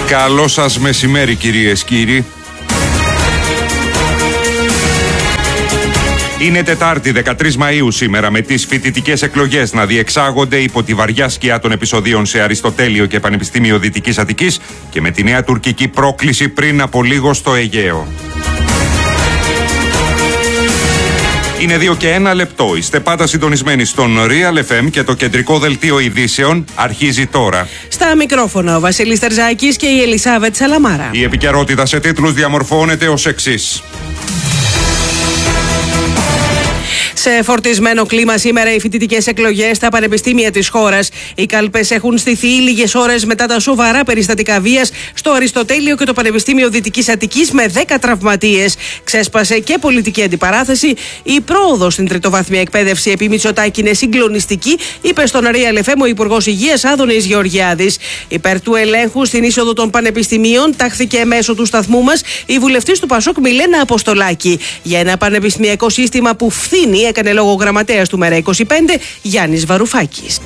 Καλό σας μεσημέρι, κυρίες και κύριοι. Είναι Τετάρτη 13 Μαΐου σήμερα, με τις φοιτητικές εκλογές να διεξάγονται υπό τη βαριά σκιά των επεισοδίων σε Αριστοτέλειο και Πανεπιστήμιο Δυτικής Αττικής και με τη νέα τουρκική πρόκληση πριν από λίγο στο Αιγαίο. Είναι 2 και 1 λεπτό. Είστε πάντα συντονισμένοι στον Real FM και το κεντρικό δελτίο ειδήσεων αρχίζει τώρα. Στα μικρόφωνα ο Βασίλης Τερζάκης και η Ελισάβετ Σαλαμάρα. Η επικαιρότητα σε τίτλους διαμορφώνεται ως εξής. Σε φορτισμένο κλίμα σήμερα οι φοιτητικές εκλογές στα πανεπιστήμια της χώρας. Οι κάλπες έχουν στηθεί λίγες ώρες μετά τα σοβαρά περιστατικά βίας στο Αριστοτέλειο και το Πανεπιστήμιο Δυτικής Αττικής με 10 τραυματίες. Ξέσπασε και πολιτική αντιπαράθεση. Η πρόοδος στην τριτοβάθμια εκπαίδευση επί Μητσοτάκη είναι συγκλονιστική, είπε στον Real FM ο Υπουργός Υγείας Άδωνης Γεωργιάδης. Υπέρ του ελέγχου στην είσοδο των πανεπιστημίων τάχθηκε μέσω του σταθμού μας η βουλευτής του Πασόκ Μιλένα Αποστολάκη. Για ένα πανεπιστημιακό σύστημα που φθήνει, έκανε λόγο ο γραμματέας του ΜΕΡΑ25 Γιάννης Βαρουφάκης.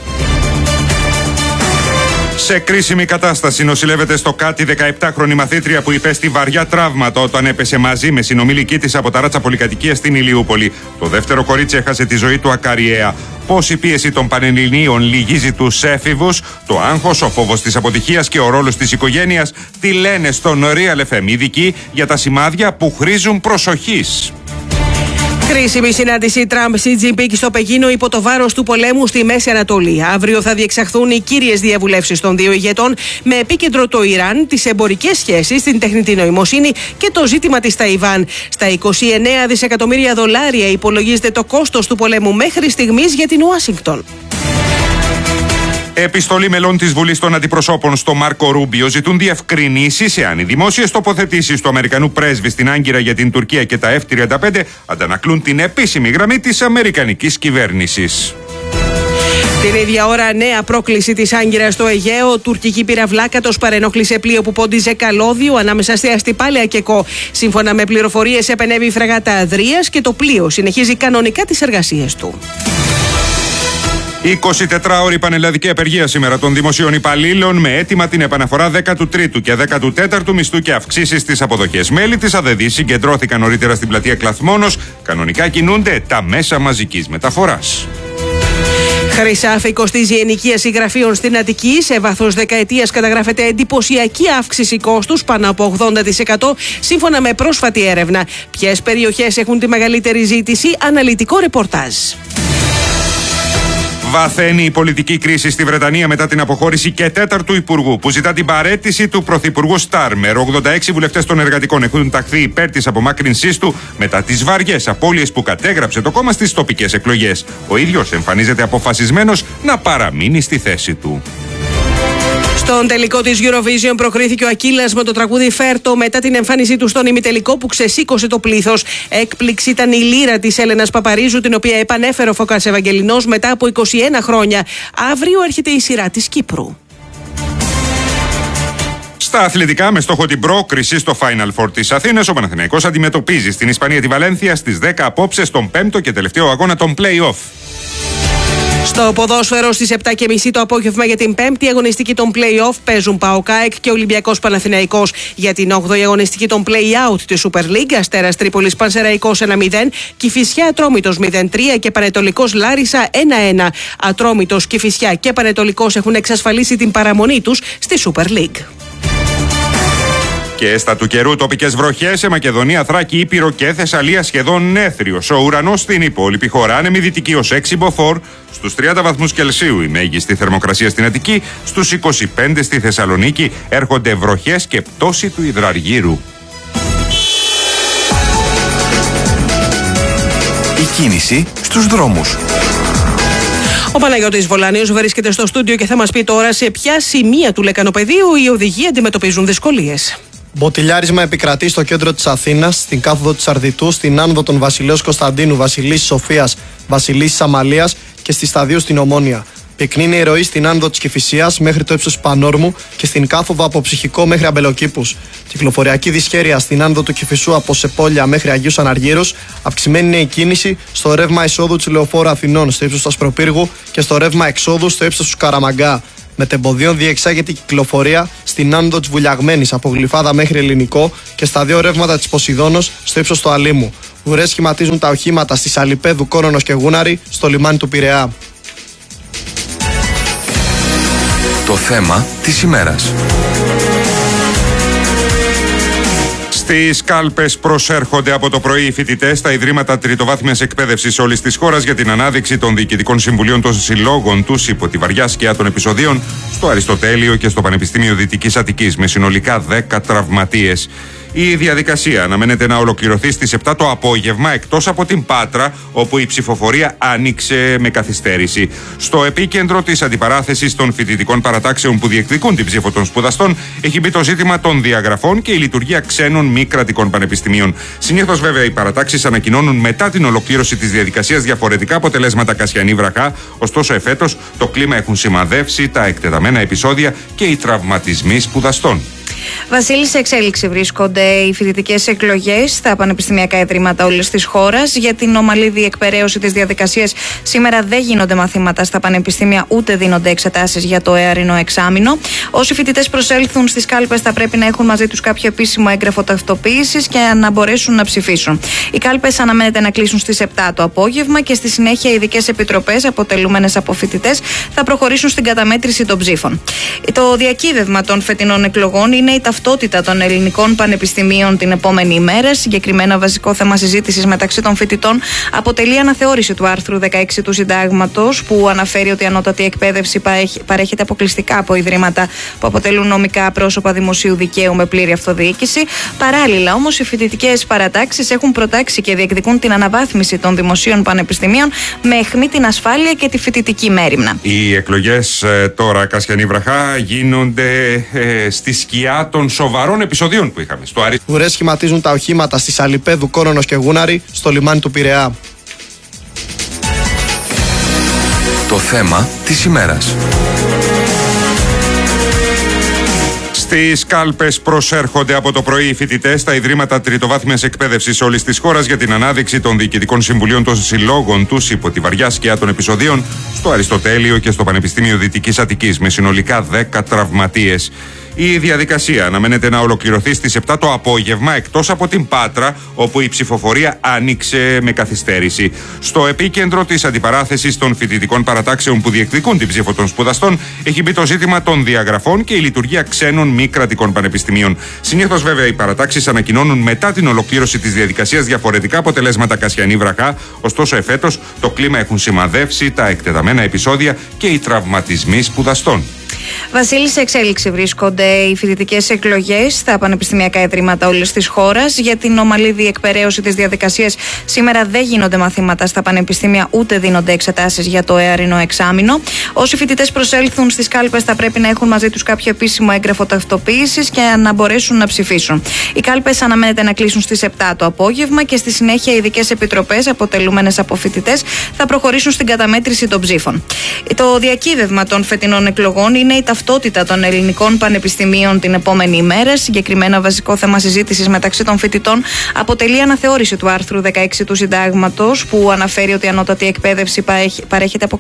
Σε κρίσιμη κατάσταση νοσηλεύεται στο Κάτι 17χρονη μαθήτρια που υπέστη βαριά τραύματα όταν έπεσε μαζί με συνομιλική της από ταράτσα πολυκατοικία στην Ηλιούπολη. Το δεύτερο κορίτσι έχασε τη ζωή του ακαριαία. Πώς η πίεση των Πανελληνίων λυγίζει τους έφηβους, το άγχος, ο φόβος της αποτυχίας και ο ρόλος της οικογένειας, τι λένε στον Real FM ειδικοί για τα σημάδια που χρήζουν προσοχής. Κρίσιμη συνάντηση Τραμπ-Σι Τζινπίνγκ στο Πεκίνο υπό το βάρος του πολέμου στη Μέση Ανατολή. Αύριο θα διεξαχθούν οι κύριες διαβουλεύσεις των δύο ηγετών με επίκεντρο το Ιράν, τις εμπορικές σχέσεις, την τεχνητή νοημοσύνη και το ζήτημα της Ταϊβάν. Στα 29 δισεκατομμύρια δολάρια υπολογίζεται το κόστος του πολέμου μέχρι στιγμής για την Ουάσιγκτον. Επιστολή μελών της Βουλής των Αντιπροσώπων στο Μάρκο Ρούμπιο ζητούν διευκρινήσεις εάν οι δημόσιες τοποθετήσεις του Αμερικανού πρέσβη στην Άγκυρα για την Τουρκία και τα F-35 αντανακλούν την επίσημη γραμμή της Αμερικανικής κυβέρνησης. Την ίδια ώρα, νέα πρόκληση της Άγκυρας στο Αιγαίο. Τουρκική πυραυλάκατος παρενόχλησε πλοίο που πόντιζε καλώδιο ανάμεσα στη Αστυπάλαια και Κο. Σύμφωνα με πληροφορίες, επενέβη η φρεγάτα Αδρίας και το πλοίο συνεχίζει κανονικά τις εργασίες του. 24ωρη πανελλαδική απεργία σήμερα των δημοσίων υπαλλήλων με αίτημα την επαναφορά 13ου και 14ου μισθού και αυξήσεις στις αποδοχές. Μέλη της ΑΔΕΔΗ συγκεντρώθηκαν νωρίτερα στην πλατεία Κλαθμόνος. Κανονικά κινούνται τα μέσα μαζικής μεταφοράς. Χρυσάφι κοστίζει η ενοικίαση γραφείων στην Αττική. Σε βάθος δεκαετίας καταγράφεται εντυπωσιακή αύξηση κόστους πάνω από 80% σύμφωνα με πρόσφατη έρευνα. Ποιες περιοχές έχουν τη μεγαλύτερη ζήτηση? Αναλυτικό ρεπορτάζ. Βαθαίνει η πολιτική κρίση στη Βρετανία μετά την αποχώρηση και τέταρτου υπουργού που ζητά την παραίτηση του πρωθυπουργού Στάρμερ. 86 βουλευτές των εργατικών έχουν ταχθεί υπέρ της απομάκρυνσής του μετά τις βαριές απώλειες που κατέγραψε το κόμμα στις τοπικές εκλογές. Ο ίδιος εμφανίζεται αποφασισμένος να παραμείνει στη θέση του. Στον τελικό της Eurovision προκρίθηκε ο Ακύλας με το τραγούδι Φέρτο μετά την εμφάνισή του στον ημιτελικό που ξεσήκωσε το πλήθος. Έκπληξη ήταν η λύρα της Έλενας Παπαρίζου, την οποία επανέφερε ο Φώκας Ευαγγελινός μετά από 21 χρόνια. Αύριο έρχεται η σειρά της Κύπρου. Στα αθλητικά, με στόχο την πρόκριση στο Final Four της Αθήνας, ο Παναθηναϊκός αντιμετωπίζει στην Ισπανία τη Βαλένθια στις 10 απόψε στον 5ο και τελευταίο αγώνα των play-off. Στο ποδόσφαιρο στις 7.30 το απόγευμα για την 5η αγωνιστική των play-off παίζουν ΠΑΟΚ και Ολυμπιακός Παναθηναϊκός. Για την 8η αγωνιστική των play-out της Super League, Αστέρας Τρίπολης Πανσεραϊκός 1-0, Κηφισιά Ατρόμητος 0-3 και Πανετολικός Λάρισα 1-1. Ατρόμητος, Κηφισιά και Πανετολικός έχουν εξασφαλίσει την παραμονή τους στη Super League. Και στα του καιρού, τοπικές βροχές σε Μακεδονία, Θράκη, Ήπειρο και Θεσσαλία σχεδόν έθριος. Ο ουρανός στην υπόλοιπη χώρα άνεμη δυτική ως 6 μποφόρ, στους 30 βαθμούς Κελσίου η μέγιστη θερμοκρασία στην Αττική, στους 25 στη Θεσσαλονίκη έρχονται βροχές και πτώση του υδραργύρου. Η κίνηση στους δρόμους. Ο Παναγιώτης Βολάνιος βρίσκεται στο στούντιο και θα μας πει τώρα σε ποια σημεία του Λεκανοπεδίου οι οδηγοί αντιμετωπίζουν δυσκολίες. Μποτιλιάρισμα επικρατεί στο κέντρο της Αθήνας, στην κάθοδο της Αρδιτού, στην άνοδο των Βασιλέως Κωνσταντίνου, Βασιλίσσης Σοφίας, Βασιλίσσης Αμαλίας και στη Σταδίου στην Ομόνια. Πυκνή η ροή στην άνοδο της Κηφισίας μέχρι το ύψος Πανόρμου και στην κάθοδο από Ψυχικό μέχρι Αμπελοκήπους. Κυκλοφοριακή δυσχέρεια στην άνοδο του Κηφισού από Σεπόλια μέχρι Αγίους Αναργύρους. Αυξημένη είναι η κίνηση στο ρεύμα εισόδου της Λεωφόρου Αθηνών στο ύψος του Ασπροπύργου και στο ρεύμα εξόδου στο ύψος του Καραμαγκά. Μετεμποδίων διεξάγεται η κυκλοφορία στην άνοδο της Βουλιαγμένης από Γλυφάδα μέχρι Ελληνικό και στα δύο ρεύματα της Ποσειδώνος στο ύψος του Αλήμου. Ουρές σχηματίζουν τα οχήματα στη Σαλιπέδου, Κόρονος και Γούναρη στο λιμάνι του Πειραιά. Το θέμα της ημέρας. Στις κάλπες προσέρχονται από το πρωί οι φοιτητές στα ιδρύματα τριτοβάθμιας εκπαίδευσης όλης της χώρας για την ανάδειξη των διοικητικών συμβουλίων των συλλόγων τους υπό τη βαριά σκιά των επεισοδίων στο Αριστοτέλειο και στο Πανεπιστήμιο Δυτικής Αττικής με συνολικά 10 τραυματίες. Η διαδικασία αναμένεται να ολοκληρωθεί στις 7 το απόγευμα, εκτός από την Πάτρα, όπου η ψηφοφορία άνοιξε με καθυστέρηση. Στο επίκεντρο της αντιπαράθεσης των φοιτητικών παρατάξεων που διεκδικούν την ψήφο των σπουδαστών έχει μπει το ζήτημα των διαγραφών και η λειτουργία ξένων μη κρατικών πανεπιστημίων. Συνήθως, βέβαια, οι παρατάξεις ανακοινώνουν μετά την ολοκλήρωση της διαδικασίας διαφορετικά αποτελέσματα Κασιανή Βραχά. Ωστόσο, εφέτος το κλίμα έχουν σημαδεύσει τα εκτεταμένα επεισόδια και οι τραυματισμοί σπουδαστών. Βασίλη, σε εξέλιξη βρίσκονται οι φοιτητικές εκλογές στα πανεπιστημιακά ιδρύματα όλης της χώρας. Για την ομαλή διεκπεραίωση της διαδικασίας, σήμερα δεν γίνονται μαθήματα στα πανεπιστήμια ούτε δίνονται εξετάσεις για το εαρινό εξάμηνο. Όσοι φοιτητές προσέλθουν στις κάλπες θα πρέπει να έχουν μαζί τους κάποιο επίσημο έγγραφο ταυτοποίησης και να μπορέσουν να ψηφίσουν. Οι κάλπες αναμένεται να κλείσουν στις 7 το απόγευμα και στη συνέχεια οι ειδικές επιτροπές, αποτελούμενες από φοιτητές, θα προχωρήσουν στην καταμέτρηση των ψήφων. Το διακύβευμα των φετινών εκλογών είναι η ταυτότητα των ελληνικών πανεπιστημίων την επόμενη ημέρα. Συγκεκριμένα, βασικό θέμα συζήτησης μεταξύ των φοιτητών αποτελεί αναθεώρηση του άρθρου 16 του Συντάγματος, που αναφέρει ότι η ανώτατη εκπαίδευση παρέχεται αποκλειστικά από ιδρύματα που αποτελούν νομικά πρόσωπα δημοσίου δικαίου με πλήρη αυτοδιοίκηση. Παράλληλα, όμως, οι φοιτητικές παρατάξεις έχουν προτάξει και διεκδικούν την αναβάθμιση των δημοσίων πανεπιστημίων με αιχμή την ασφάλεια και τη φοιτητική μέριμνα. Οι εκλογές τώρα, Κασιανή Βραχά, γίνονται στη σκιά των σοβαρών επεισοδίων που είχαμε στο Αριστοτέλειο. Ουρές σχηματίζουν τα οχήματα στη Σαλιπέδου, Κόρονος και Γούναρη στο λιμάνι του Πειραιά. Το θέμα της ημέρας. Στις κάλπες προσέρχονται από το πρωί οι φοιτητές στα ιδρύματα τριτοβάθμιας εκπαίδευσης όλης της χώρας για την ανάδειξη των διοικητικών συμβουλίων των συλλόγων τους υπό τη βαριά σκιά των επεισοδίων στο Αριστοτέλειο και στο Πανεπιστήμιο Δυτικής Αττικής με συνολικά 10 τραυματίες. Η διαδικασία αναμένεται να ολοκληρωθεί στις 7 το απόγευμα, εκτός από την Πάτρα, όπου η ψηφοφορία άνοιξε με καθυστέρηση. Στο επίκεντρο της αντιπαράθεσης των φοιτητικών παρατάξεων που διεκδικούν την ψήφο των σπουδαστών έχει μπει το ζήτημα των διαγραφών και η λειτουργία ξένων μη κρατικών πανεπιστημίων. Συνήθως, βέβαια, οι παρατάξεις ανακοινώνουν μετά την ολοκλήρωση της διαδικασίας διαφορετικά αποτελέσματα Κασιανή Βραχά. Ωστόσο, εφέτος το κλίμα έχουν σημαδεύσει τα εκτεταμένα επεισόδια και οι τραυματισμοί σπουδαστών. Βασίλη, σε εξέλιξη βρίσκονται οι φοιτητικές εκλογές στα πανεπιστημιακά ιδρύματα όλης της χώρας. Για την ομαλή διεκπεραίωση της διαδικασίας, σήμερα δεν γίνονται μαθήματα στα πανεπιστήμια ούτε δίνονται εξετάσεις για το εαρινό εξάμηνο. Όσοι φοιτητές προσέλθουν στις κάλπες θα πρέπει να έχουν μαζί τους κάποιο επίσημο έγγραφο ταυτοποίησης και να μπορέσουν να ψηφίσουν. Οι κάλπες αναμένεται να κλείσουν στις 7 το απόγευμα και στη συνέχεια οι ειδικές επιτροπές, αποτελούμενες από φοιτητές, θα προχωρήσουν στην καταμέτρηση των ψήφων. Το διακύβευμα των φετινών εκλογών είναι η ταυτότητα των ελληνικών πανεπιστημίων την επόμενη ημέρα. Συγκεκριμένα, βασικό θέμα συζήτησης μεταξύ των φοιτητών αποτελεί αναθεώρηση του άρθρου 16 του Συντάγματος, που αναφέρει ότι η ανώτατη εκπαίδευση παρέχεται